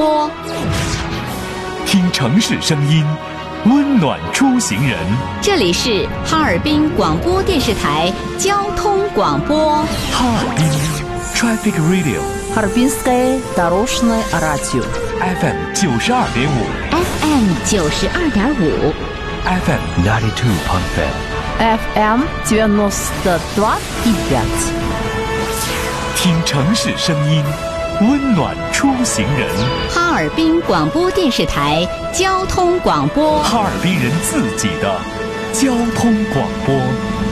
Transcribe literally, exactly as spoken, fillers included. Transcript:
播。 听城市声音，温暖出行人。 这里是哈尔滨广播电视台交通广播。 哈尔滨 Traffic Radio， Харбинское дорожное радио F M 九十二点五 F M 九十二点五 F M ninety two point five F M девяносто два и пять。 听城市声音，温暖出行人。 哈尔滨广播电视台交通广播， 哈尔滨人自己的交通广播。